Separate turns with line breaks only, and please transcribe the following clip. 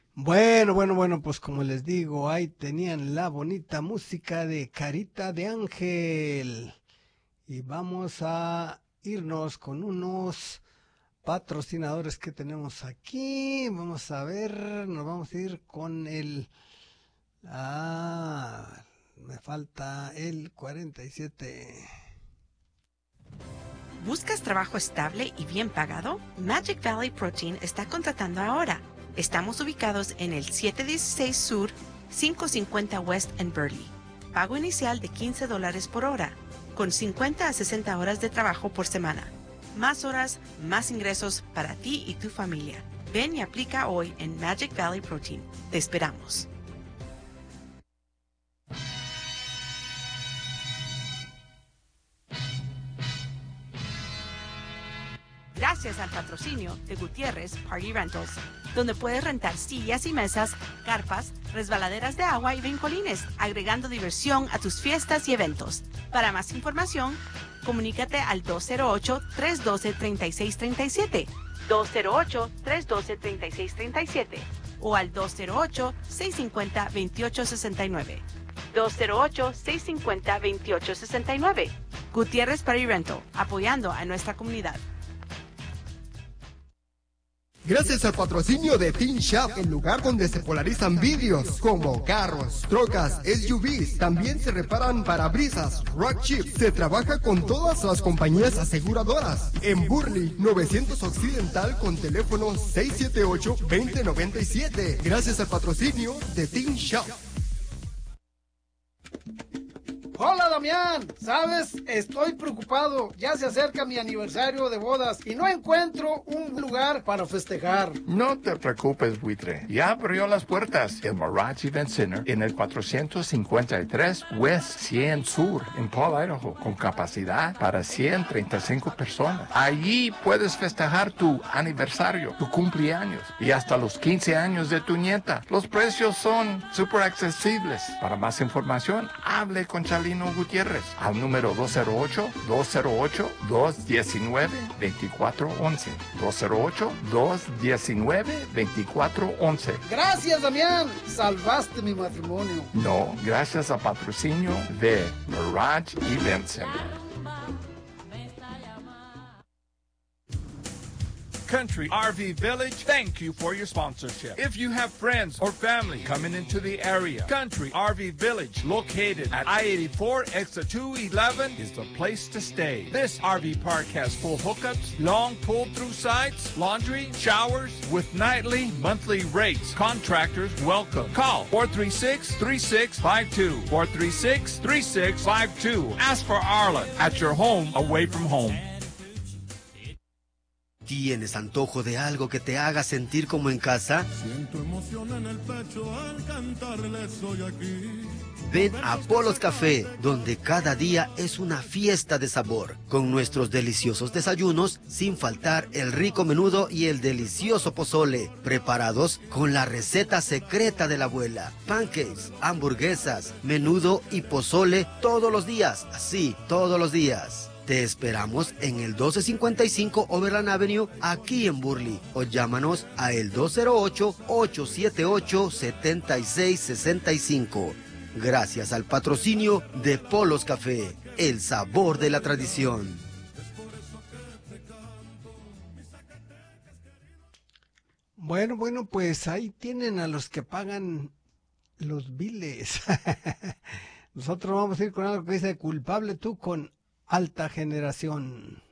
Bueno, pues como les digo, ahí tenían la bonita música de Carita de Ángel. Y vamos a irnos con unos patrocinadores que tenemos aquí. Vamos a ver, nos vamos a ir con el... me falta el 47.
¿Buscas trabajo estable y bien pagado? Magic Valley Protein está contratando ahora. Estamos ubicados en el 716 Sur, 550 West en Burley. Pago inicial de $15 por hora, con 50 a 60 horas de trabajo por semana. Más horas, más ingresos para ti y tu familia. Ven y aplica hoy en Magic Valley Protein. Te esperamos. Gracias al patrocinio de Gutiérrez Party Rentals, donde puedes rentar sillas y mesas, carpas, resbaladeras de agua y brincolines, agregando diversión a tus fiestas y eventos. Para más información, comunícate al 208-312-3637, 208-312-3637 o al 208-650-2869, 208-650-2869. Gutiérrez Party Rental, apoyando a nuestra comunidad.
Gracias al patrocinio de Teen Shop, el lugar donde se polarizan vidrios como carros, trocas, SUVs. También se reparan parabrisas, rock chips. Se trabaja con todas las compañías aseguradoras. En Burley, 900 Occidental con teléfono 678-2097. Gracias al patrocinio de Teen Shop.
Hola Damián, ¿sabes? Estoy preocupado, ya se acerca mi aniversario de bodas y no encuentro un lugar para festejar.
No te preocupes, buitre, ya abrió las puertas el Mirage Event Center en el 453 West 100 Sur en Paul, Idaho, con capacidad para 135 personas. Allí puedes festejar tu aniversario, tu cumpleaños y hasta los 15 años de tu nieta. Los precios son súper accesibles. Para más información, hable con Chalino Gutiérrez al número 208-219-2411. 208-219-2411.
Gracias, Damián. Salvaste mi matrimonio.
No, gracias al patrocinio de Mirage Event Center.
Country RV Village, thank you for your sponsorship. If you have friends or family coming into the area, Country RV Village, located at I-84 exit 211, is the place to stay. This RV park has full hookups, long pull-through sites, laundry, showers, with nightly, monthly rates. Contractors welcome. Call 436-3652, 436-3652. Ask for Arlen at your home away from home.
¿Tienes antojo de algo que te haga sentir como en casa?
Siento emoción en el pecho al cantarle soy aquí.
Ven a Polos Café, donde cada día es una fiesta de sabor, con nuestros deliciosos desayunos, sin faltar el rico menudo y el delicioso pozole, preparados con la receta secreta de la abuela. Pancakes, hamburguesas, menudo y pozole todos los días, sí, todos los días. Te esperamos en el 1255 Overland Avenue, aquí en Burley, o llámanos a el 208-878-7665. Gracias al patrocinio de Polos Café, el sabor de la tradición.
Bueno, pues ahí tienen a los que pagan los biles. Nosotros vamos a ir con algo que dice culpable tú con Alta Generación.